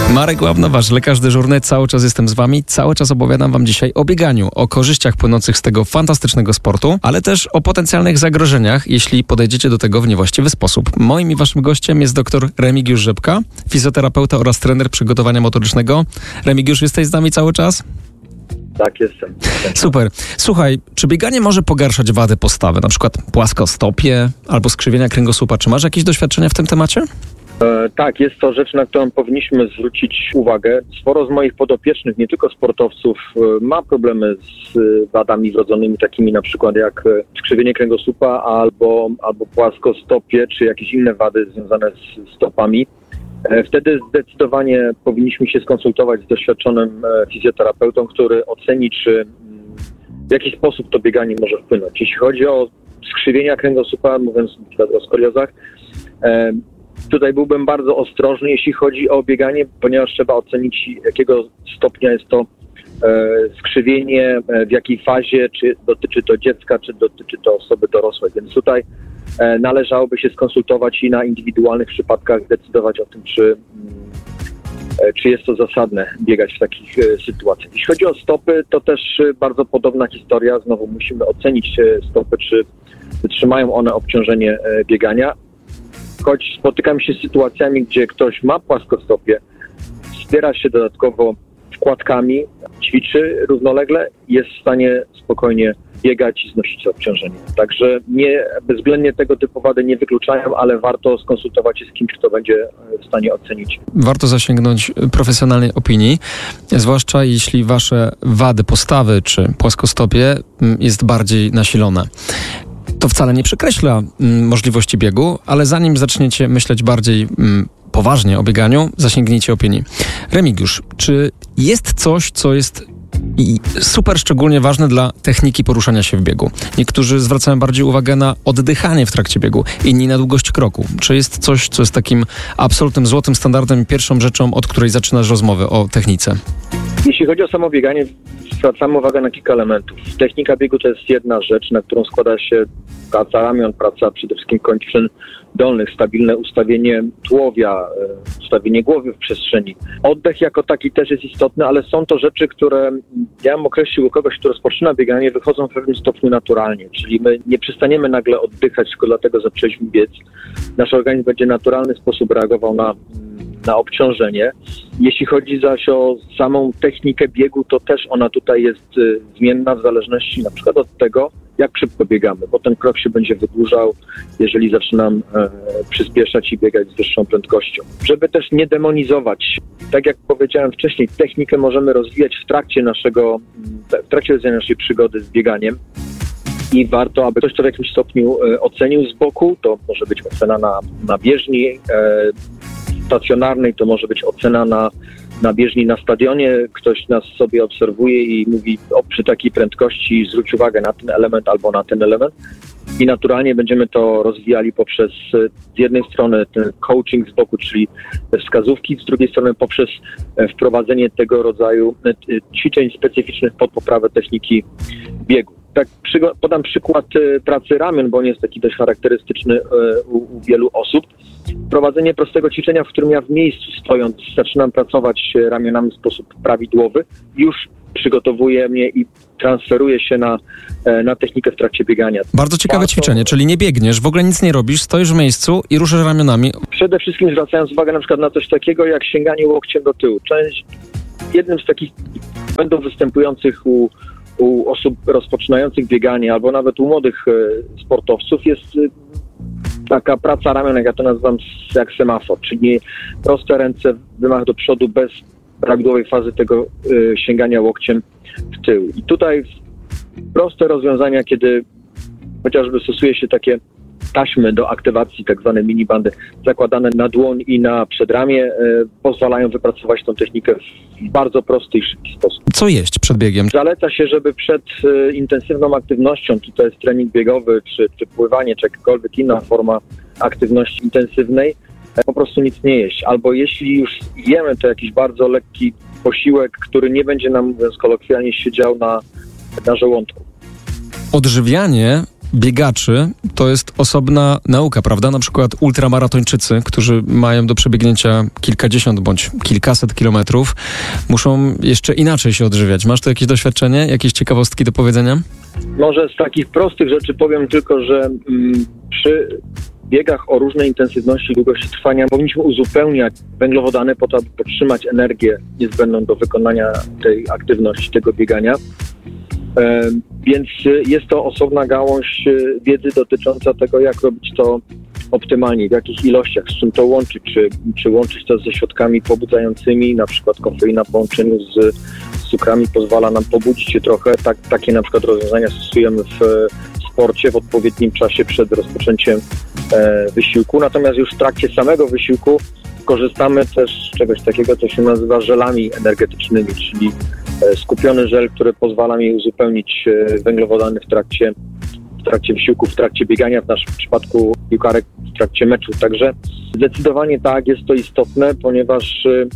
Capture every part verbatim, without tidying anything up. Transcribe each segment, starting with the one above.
Marek Łabnowasz, lekarz dyżurny, cały czas jestem z wami, cały czas opowiadam wam dzisiaj o bieganiu, o korzyściach płynących z tego fantastycznego sportu, ale też o potencjalnych zagrożeniach, jeśli podejdziecie do tego w niewłaściwy sposób. Moim i waszym gościem jest dr Remigiusz Rzepka, fizjoterapeuta oraz trener przygotowania motorycznego. Remigiusz, jesteś z nami cały czas? Tak, jestem. Super. Słuchaj, czy bieganie może pogarszać wady postawy, na przykład płaskostopie albo skrzywienia kręgosłupa? Czy masz jakieś doświadczenia w tym temacie? E, tak, jest to rzecz, na którą powinniśmy zwrócić uwagę. Sporo z moich podopiecznych, nie tylko sportowców, e, ma problemy z e, wadami wrodzonymi, takimi na przykład jak e, skrzywienie kręgosłupa albo, albo płaskostopie, czy jakieś inne wady związane z stopami. E, wtedy zdecydowanie powinniśmy się skonsultować z doświadczonym e, fizjoterapeutą, który oceni, czy m, w jaki sposób to bieganie może wpłynąć. Jeśli chodzi o skrzywienia kręgosłupa, mówiąc o skoliozach, e, tutaj byłbym bardzo ostrożny, jeśli chodzi o bieganie, ponieważ trzeba ocenić, jakiego stopnia jest to e, skrzywienie, e, w jakiej fazie, czy dotyczy to dziecka, czy dotyczy to osoby dorosłej. Więc tutaj e, należałoby się skonsultować i na indywidualnych przypadkach zdecydować o tym, czy, e, czy jest to zasadne biegać w takich e, sytuacjach. Jeśli chodzi o stopy, to też e, bardzo podobna historia. Znowu musimy ocenić e, stopy, czy wytrzymają one obciążenie e, biegania. Choć spotykam się z sytuacjami, gdzie ktoś ma płaskostopie, wspiera się dodatkowo wkładkami, ćwiczy równolegle, jest w stanie spokojnie biegać i znosić obciążenie. Także nie, bezwzględnie tego typu wady nie wykluczają, ale warto skonsultować się z kimś, kto będzie w stanie ocenić. Warto zasięgnąć profesjonalnej opinii, zwłaszcza jeśli wasze wady postawy czy płaskostopie jest bardziej nasilone. To wcale nie przekreśla mm, możliwości biegu, ale zanim zaczniecie myśleć bardziej mm, poważnie o bieganiu, zasięgnijcie opinii. Remigiusz, czy jest coś, co jest i super szczególnie ważne dla techniki poruszania się w biegu? Niektórzy zwracają bardziej uwagę na oddychanie w trakcie biegu, inni na długość kroku. Czy jest coś, co jest takim absolutnym złotym standardem, pierwszą rzeczą, od której zaczynasz rozmowę o technice? Jeśli chodzi o samo bieganie, zwracamy uwagę na kilka elementów. Technika biegu to jest jedna rzecz, na którą składa się praca ramion, praca przede wszystkim kończyn dolnych, stabilne ustawienie tułowia, ustawienie głowy w przestrzeni. Oddech jako taki też jest istotny, ale są to rzeczy, które ja bym określił u kogoś, kto rozpoczyna bieganie, wychodzą w pewnym stopniu naturalnie. Czyli my nie przestaniemy nagle oddychać tylko dlatego, że zaczęliśmy biec. Nasz organizm będzie w naturalny sposób reagował na na obciążenie. Jeśli chodzi zaś o samą technikę biegu, to też ona tutaj jest y, zmienna w zależności na przykład od tego, jak szybko biegamy, bo ten krok się będzie wydłużał, jeżeli zaczynam e, przyspieszać i biegać z wyższą prędkością. Żeby też nie demonizować, tak jak powiedziałem wcześniej, technikę możemy rozwijać w trakcie naszego, w trakcie rozwijania naszej przygody z bieganiem i warto, aby ktoś to w jakimś stopniu e, ocenił z boku. To może być ocena na, na bieżni e, stacjonarnej, to może być ocena na, na bieżni na stadionie. Ktoś nas sobie obserwuje i mówi, o, przy takiej prędkości zwróć uwagę na ten element albo na ten element. I naturalnie będziemy to rozwijali poprzez z jednej strony ten coaching z boku, czyli wskazówki, z drugiej strony poprzez wprowadzenie tego rodzaju ćwiczeń specyficznych pod poprawę techniki biegu. Tak, podam przykład pracy ramion, bo on jest taki dość charakterystyczny u, u wielu osób. Prowadzenie prostego ćwiczenia, w którym ja w miejscu stojąc zaczynam pracować ramionami w sposób prawidłowy, już przygotowuje mnie i transferuje się na, na technikę w trakcie biegania. Bardzo ciekawe Warto... ćwiczenie, czyli nie biegniesz, w ogóle nic nie robisz, stoisz w miejscu i ruszasz ramionami. Przede wszystkim zwracając uwagę na przykład na coś takiego jak sięganie łokciem do tyłu. Część, jednym z takich błędów występujących u u osób rozpoczynających bieganie albo nawet u młodych e, sportowców jest e, taka praca ramion, jak ja to nazywam, jak semafor, czyli proste ręce, wymach do przodu bez prawidłowej fazy tego e, sięgania łokciem w tył. I tutaj proste rozwiązania, kiedy chociażby stosuje się takie taśmy do aktywacji, tak zwane minibandy, zakładane na dłoń i na przedramię, e, pozwalają wypracować tą technikę w bardzo prosty i szybki sposób. Co jeść przed biegiem? Zaleca się, żeby przed e, intensywną aktywnością, czy to jest trening biegowy, czy, czy pływanie, czy jakakolwiek inna forma aktywności intensywnej, e, po prostu nic nie jeść. Albo jeśli już jemy, to jakiś bardzo lekki posiłek, który nie będzie nam, mówiąc kolokwialnie, siedział na, na żołądku. Odżywianie biegaczy to jest osobna nauka, prawda? Na przykład ultramaratończycy, którzy mają do przebiegnięcia kilkadziesiąt bądź kilkaset kilometrów, muszą jeszcze inaczej się odżywiać. Masz tu jakieś doświadczenie, jakieś ciekawostki do powiedzenia? Może z takich prostych rzeczy powiem tylko, że mm, przy biegach o różnej intensywności i długości trwania powinniśmy uzupełniać węglowodany po to, aby podtrzymać energię niezbędną do wykonania tej aktywności, tego biegania. E, więc jest to osobna gałąź wiedzy dotycząca tego, jak robić to optymalnie, w jakich ilościach, z czym to łączyć, czy, czy łączyć to ze środkami pobudzającymi, na przykład kofeina w połączeniu z, z cukrami pozwala nam pobudzić się trochę. Tak, takie na przykład rozwiązania stosujemy w sporcie w odpowiednim czasie przed rozpoczęciem e, wysiłku. Natomiast już w trakcie samego wysiłku korzystamy też z czegoś takiego, co się nazywa żelami energetycznymi, czyli e, skupiony żel, który pozwala mi uzupełnić e, węglowodany w trakcie, w trakcie wysiłku, w trakcie biegania, w naszym przypadku piłkarek w trakcie meczu. Także zdecydowanie tak, jest to istotne, ponieważ e,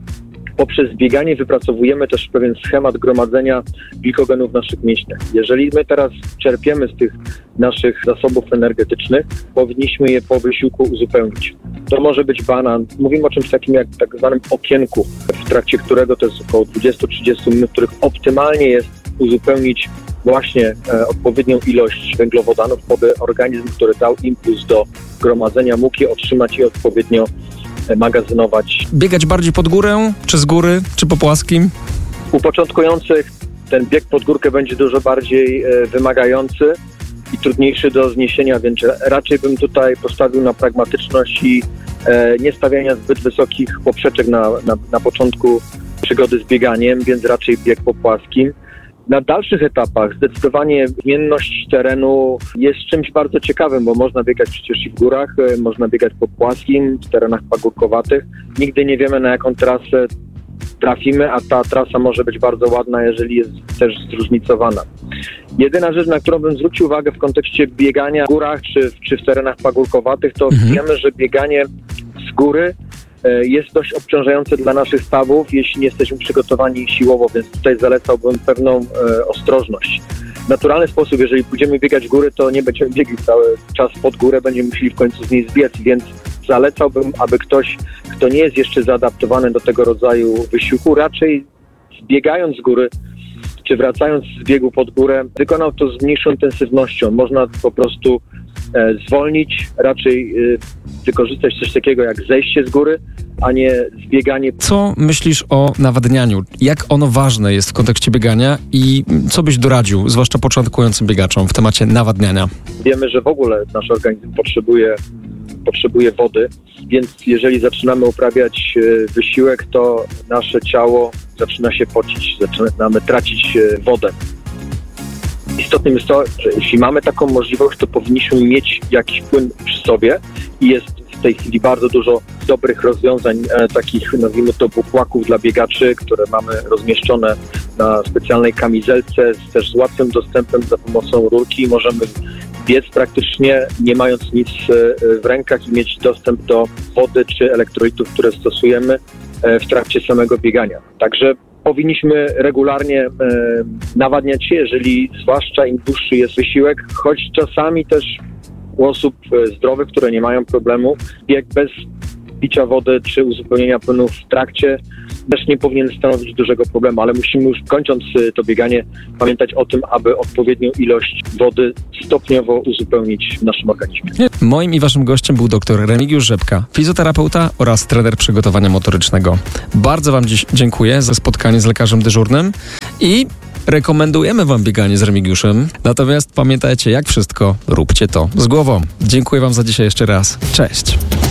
poprzez bieganie wypracowujemy też pewien schemat gromadzenia glikogenu w naszych mięśniach. Jeżeli my teraz czerpiemy z tych naszych zasobów energetycznych, powinniśmy je po wysiłku uzupełnić. To może być banan. Mówimy o czymś takim jak tak zwanym okienku, w trakcie którego to jest około dwadzieścia do trzydziestu minut, w których optymalnie jest uzupełnić właśnie e, odpowiednią ilość węglowodanów, aby organizm, który dał impuls do gromadzenia, mógł je otrzymać i odpowiednio magazynować. Biegać bardziej pod górę, czy z góry, czy po płaskim? U początkujących ten bieg pod górkę będzie dużo bardziej e, wymagający i trudniejszy do zniesienia, więc raczej bym tutaj postawił na pragmatyczność i e, nie stawiania zbyt wysokich poprzeczek na, na, na początku przygody z bieganiem, więc raczej bieg po płaskim. Na dalszych etapach zdecydowanie zmienność terenu jest czymś bardzo ciekawym, bo można biegać przecież i w górach, można biegać po płaskim, w terenach pagórkowatych. Nigdy nie wiemy, na jaką trasę trafimy, a ta trasa może być bardzo ładna, jeżeli jest też zróżnicowana. Jedyna rzecz, na którą bym zwrócił uwagę w kontekście biegania w górach czy, czy w terenach pagórkowatych, to mhm. wiemy, że bieganie z góry jest dość obciążające dla naszych stawów, jeśli nie jesteśmy przygotowani siłowo, więc tutaj zalecałbym pewną e, ostrożność. W naturalny sposób, jeżeli pójdziemy biegać w góry, to nie będziemy biegli cały czas pod górę, będziemy musieli w końcu z niej zbiec, więc zalecałbym, aby ktoś, kto nie jest jeszcze zaadaptowany do tego rodzaju wysiłku, raczej zbiegając z góry, czy wracając z biegu pod górę, wykonał to z mniejszą intensywnością. Można po prostu e, zwolnić, raczej e, wykorzystać coś takiego jak zejście z góry, a nie zbieganie. Co myślisz o nawadnianiu? Jak ono ważne jest w kontekście biegania i co byś doradził, zwłaszcza początkującym biegaczom w temacie nawadniania? Wiemy, że w ogóle nasz organizm potrzebuje, potrzebuje wody, więc jeżeli zaczynamy uprawiać wysiłek, to nasze ciało zaczyna się pocić, zaczynamy tracić wodę. Istotnym jest to, że jeśli mamy taką możliwość, to powinniśmy mieć jakiś płyn przy sobie i jest w tej chwili bardzo dużo dobrych rozwiązań, e, takich nazwijmy to bukłaków dla biegaczy, które mamy rozmieszczone na specjalnej kamizelce, z, też z łatwym dostępem za pomocą rurki. Możemy biec praktycznie nie mając nic e, w rękach i mieć dostęp do wody czy elektrolitów, które stosujemy e, w trakcie samego biegania. Także powinniśmy regularnie e, nawadniać się, jeżeli zwłaszcza im dłuższy jest wysiłek, choć czasami też u osób zdrowych, które nie mają problemu, bieg bez picia wody czy uzupełnienia płynu w trakcie też nie powinien stanowić dużego problemu, ale musimy już kończąc to bieganie pamiętać o tym, aby odpowiednią ilość wody stopniowo uzupełnić w naszym organizmie. Moim i waszym gościem był dr Remigiusz Rzepka, fizjoterapeuta oraz trener przygotowania motorycznego. Bardzo wam dziś dziękuję za spotkanie z lekarzem dyżurnym i rekomendujemy wam bieganie z Remigiuszem. Natomiast pamiętajcie, jak wszystko, róbcie to z głową. Dziękuję wam za dzisiaj jeszcze raz. Cześć.